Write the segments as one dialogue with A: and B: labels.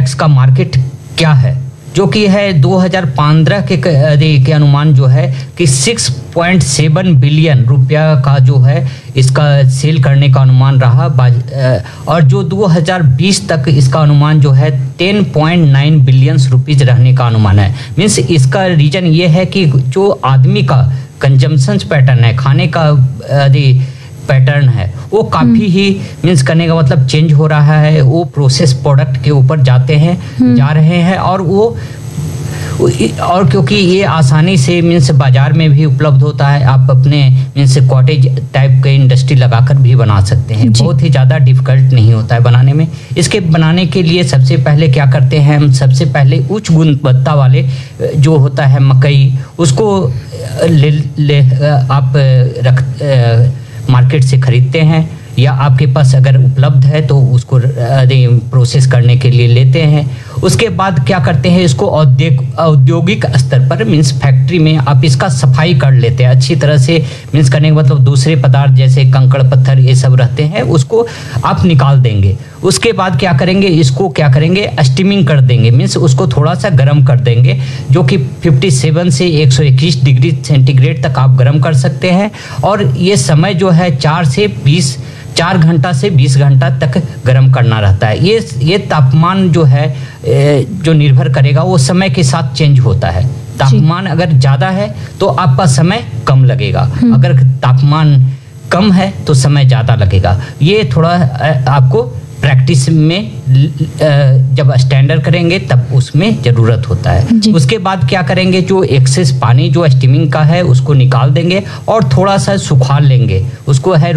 A: Flex का market क्या है, जो कि है 2015 के अनुमान जो है कि 6.7 बिलियन रुपया का जो है इसका सेल करने का अनुमान रहा, और जो 2020 तक इसका अनुमान जो है 10.9 बिलियन रुपीज रहने का अनुमान है। मीन्स इसका रीजन ये है कि जो आदमी का कंजम्पशन पैटर्न है, खाने का पैटर्न है, वो काफ़ी ही मीन्स करने का मतलब चेंज हो रहा है। वो प्रोसेस प्रोडक्ट के ऊपर जा रहे हैं, और क्योंकि ये आसानी से मीन्स बाजार में भी उपलब्ध होता है, आप अपने मीन्स कॉटेज टाइप के इंडस्ट्री लगाकर भी बना सकते हैं। बहुत ही ज़्यादा डिफिकल्ट नहीं होता है बनाने में। इसके बनाने के लिए सबसे पहले क्या करते हैं हम, सबसे पहले उच्च गुणवत्ता वाले जो होता है मकई, उसको मार्केट से खरीदते हैं, या आपके पास अगर उपलब्ध है तो उसको प्रोसेस करने के लिए लेते हैं। उसके बाद क्या करते हैं, इसको औद्योगिक स्तर पर मीन्स फैक्ट्री में आप इसका सफाई कर लेते हैं अच्छी तरह से। मीन्स करने का मतलब दूसरे पदार्थ जैसे कंकड़ पत्थर ये सब रहते हैं, उसको आप निकाल देंगे। उसके बाद क्या करेंगे, इसको क्या करेंगे, स्टीमिंग कर देंगे। मीन्स उसको थोड़ा सा गर्म कर देंगे, जो कि 57 से 121 डिग्री सेंटीग्रेड तक आप गर्म कर सकते हैं। और ये समय जो है 4 घंटा से 20 घंटा तक गर्म करना रहता है। ये तापमान जो है जो निर्भर करेगा, वो समय के साथ चेंज होता है। तापमान अगर ज़्यादा है तो आपका समय कम लगेगा, अगर तापमान कम है तो समय ज़्यादा लगेगा। ये थोड़ा आपको प्रैक्टिस में जब स्टैंडर्ड करेंगे तब उसमें ज़रूरत होता है। उसके बाद क्या करेंगे, जो एक्सेस पानी जो स्टीमिंग का है उसको निकाल देंगे और थोड़ा सा सुखा लेंगे। उसको है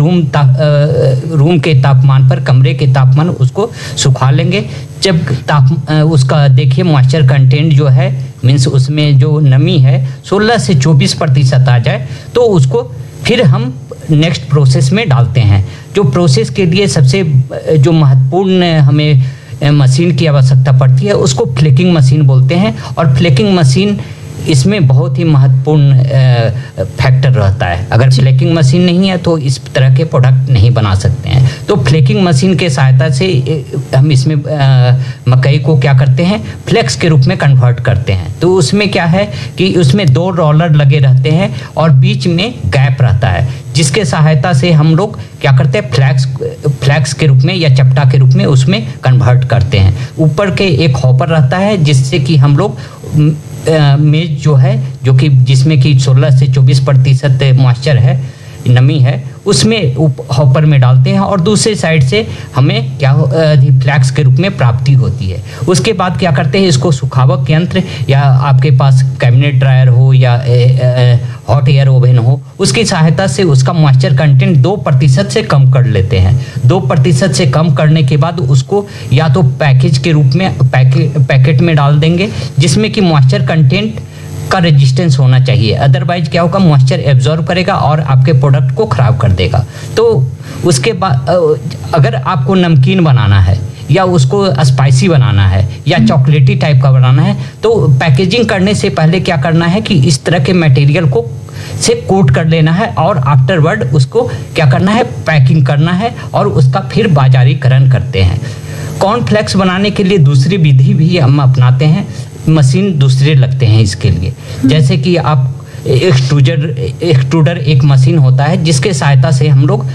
A: रूम के तापमान पर, कमरे के तापमान उसको सुखा लेंगे। जब उसका देखिए मॉइस्चर कंटेंट जो है मीन्स उसमें जो नमी है 16 से 24% आ जाए, तो उसको फिर हम नेक्स्ट प्रोसेस में डालते हैं। जो प्रोसेस के लिए सबसे जो महत्वपूर्ण हमें मशीन की आवश्यकता पड़ती है उसको फ्लेकिंग मशीन बोलते हैं। और फ्लेकिंग मशीन इसमें बहुत ही महत्वपूर्ण फैक्टर रहता है। अगर फ्लेकिंग मशीन नहीं है तो इस तरह के प्रोडक्ट नहीं बना सकते हैं। तो फ्लेकिंग मशीन के सहायता से हम इसमें मकई को क्या करते हैं, फ्लेक्स के रूप में कन्वर्ट करते हैं। तो उसमें क्या है कि उसमें 2 रोलर लगे रहते हैं और बीच में गैप रहता है, जिसके सहायता से हम लोग क्या करते हैं, फ्लैक्स के रूप में या चपटा के रूप में उसमें कन्वर्ट करते हैं। ऊपर के एक हॉपर रहता है जिससे कि हम लोग मेज जो है, जो कि जिसमें कि 16 से 24% मॉइस्चर है, नमी है, उसमें हॉपर में डालते हैं और दूसरे साइड से हमें क्या फ्लैक्स के रूप में प्राप्ति होती है। उसके बाद क्या करते हैं, इसको सुखावक यंत्र या आपके पास कैबिनेट ड्रायर हो या हॉट एयर ओवन हो, उसकी सहायता से उसका मॉइस्चर कंटेंट 2% से कम कर लेते हैं। 2% से कम करने के बाद उसको या तो पैकेज के रूप में पैकेट में डाल देंगे, जिसमें कि मॉइस्चर कंटेंट का रेजिस्टेंस होना चाहिए। अदरवाइज क्या होगा, मॉइस्चर एब्जॉर्ब करेगा और आपके प्रोडक्ट को खराब कर देगा। तो उसके बाद अगर आपको नमकीन बनाना है या उसको स्पाइसी बनाना है या चॉकलेटी टाइप का बनाना है, तो पैकेजिंग करने से पहले क्या करना है कि इस तरह के मटेरियल को से कोट कर लेना है और आफ्टरवर्ड उसको क्या करना है, पैकिंग करना है और उसका फिर बाजारीकरण करते हैं। कॉर्नफ्लेक्स बनाने के लिए दूसरी विधि भी हम अपनाते हैं, मशीन दूसरे लगते हैं इसके लिए। जैसे कि आप एक्सट्रूडर एक मशीन होता है जिसके सहायता से हम लोग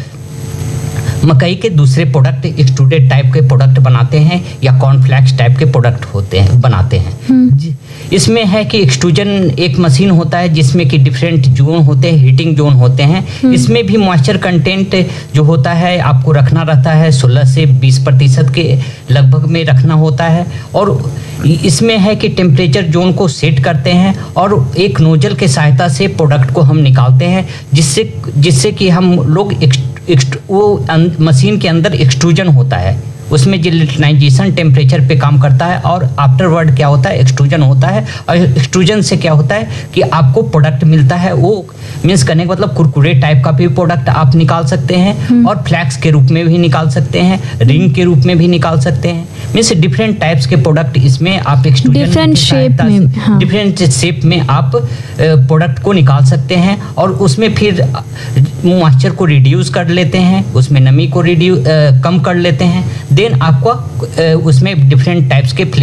A: मकई के दूसरे प्रोडक्ट, एक्सट्रूडेड टाइप के प्रोडक्ट बनाते हैं या कॉर्नफ्लेक्स टाइप के प्रोडक्ट बनाते हैं। इसमें है कि एक्सट्रूजन एक मशीन होता है जिसमें कि डिफरेंट जोन होते हैं, हीटिंग जोन होते हैं। इसमें भी मॉइस्चर कंटेंट जो होता है आपको रखना रहता है 16 से 20% के लगभग में रखना होता है। और इसमें है कि टेम्परेचर जोन को सेट करते हैं और एक नोजल के सहायता से प्रोडक्ट को हम निकालते हैं, जिससे कि हम लोग वो मशीन के अंदर एक्सट्रूजन होता है, उसमें जिलेटिनाइजेशन टेम्परेचर पे काम करता है और आफ्टरवर्ड क्या होता है, एक्सट्रूजन होता है। और एक्सट्रूजन से क्या होता है कि आपको प्रोडक्ट मिलता है, वो मीन्स करने का मतलब कुरकुरे टाइप का भी प्रोडक्ट आप निकाल सकते हैं और फ्लैक्स के रूप में भी निकाल सकते हैं, रिंग के रूप में भी निकाल सकते हैं। मीन्स डिफरेंट टाइप्स के प्रोडक्ट इसमें आप एक्सट्रूजन डिफरेंट शेप में आप प्रोडक्ट को निकाल सकते हैं और उसमें फिर मॉइस्चर को रिड्यूस कर लेते हैं, उसमें नमी को कम कर लेते हैं। देन आपको उसमें डिफरेंट टाइप्स के